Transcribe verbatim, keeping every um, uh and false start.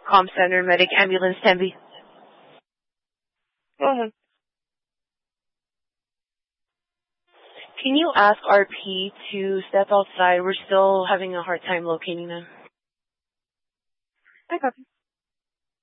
Com Center, Medic Ambulance Tembi. Go ahead. Can you ask R P to step outside? We're still having a hard time locating them. I copy.